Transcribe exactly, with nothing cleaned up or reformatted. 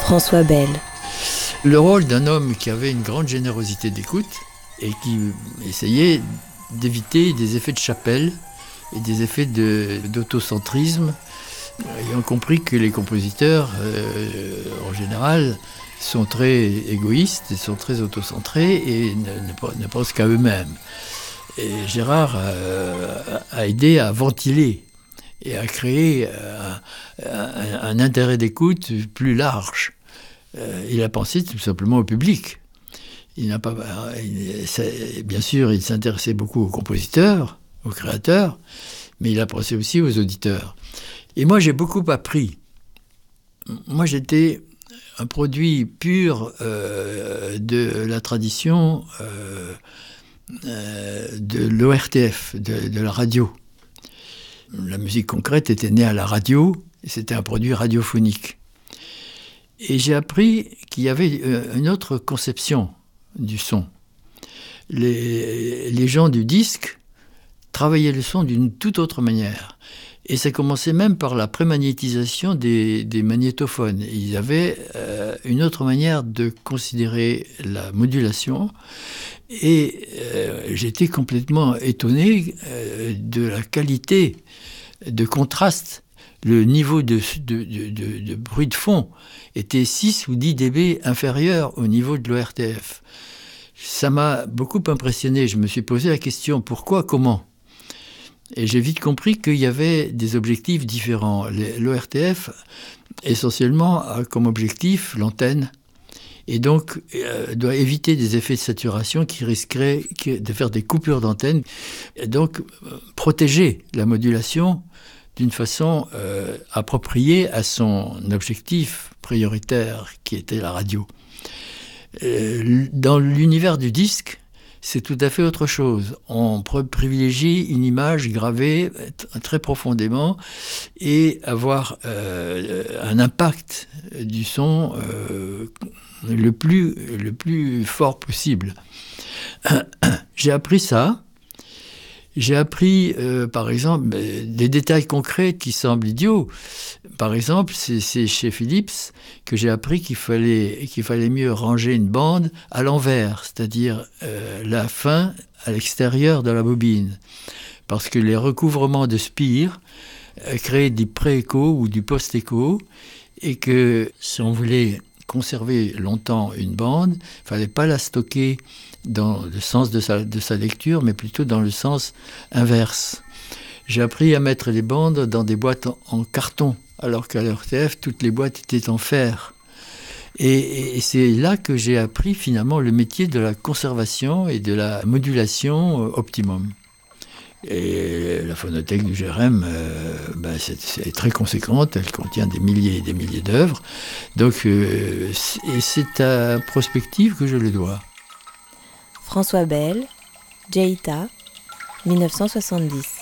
François Bell. Le rôle d'un homme qui avait une grande générosité d'écoute et qui essayait d'éviter des effets de chapelle et des effets de, d'autocentrisme, ayant compris que les compositeurs, euh, en général, sont très égoïstes et sont très autocentrés et ne, ne, ne pensent qu'à eux-mêmes. Et Gérard euh, a aidé à ventiler et à créer un, un, un intérêt d'écoute plus large. Euh, il a pensé tout simplement au public. Il n'a pas, il, bien sûr, il s'intéressait beaucoup aux compositeurs, aux créateurs, mais il a pensé aussi aux auditeurs. Et moi, j'ai beaucoup appris. Moi, j'étais un produit pur euh, de la tradition euh, euh, de l'O R T F, de, de la radio. La musique concrète était née à la radio, et c'était un produit radiophonique. Et j'ai appris qu'il y avait une autre conception du son. Les, les gens du disque travaillaient le son d'une toute autre manière. Et ça commençait même par la prémagnétisation des, des magnétophones. Ils avaient euh, une autre manière de considérer la modulation. Et euh, j'étais complètement étonné euh, de la qualité de contraste. Le niveau de, de, de, de, de bruit de fond était six ou dix décibels inférieur au niveau de l'O R T F. Ça m'a beaucoup impressionné. Je me suis posé la question, pourquoi, comment ? Et j'ai vite compris qu'il y avait des objectifs différents. L'O R T F, essentiellement, a comme objectif l'antenne. Et donc, euh, doit éviter des effets de saturation qui risqueraient de faire des coupures d'antenne. Et donc, euh, protéger la modulation d'une façon euh, appropriée à son objectif prioritaire, qui était la radio. Euh, dans l'univers du disque, c'est tout à fait autre chose. On privilégie une image gravée très profondément et avoir euh, un impact du son euh, le plus, le plus fort possible. J'ai appris ça. J'ai appris, euh, par exemple, des détails concrets qui semblent idiots. Par exemple, c'est, c'est chez Philips que j'ai appris qu'il fallait, qu'il fallait mieux ranger une bande à l'envers, c'est-à-dire euh, la fin à l'extérieur de la bobine. Parce que les recouvrements de spire euh, créaient du pré-écho ou du post-écho, et que si on voulait conserver longtemps une bande, il ne fallait pas la stocker dans le sens de sa, de sa lecture, mais plutôt dans le sens inverse. J'ai appris à mettre les bandes dans des boîtes en, en carton, alors qu'à l'O R T F, toutes les boîtes étaient en fer. Et, et c'est là que j'ai appris finalement le métier de la conservation et de la modulation euh, optimum. Et la phonothèque du G R M, euh, ben c'est, c'est très conséquente, elle contient des milliers et des milliers d'œuvres. Donc euh, c'est, et c'est à Prospective que je le dois. François Bell, Djeïta, dix-neuf cent soixante-dix.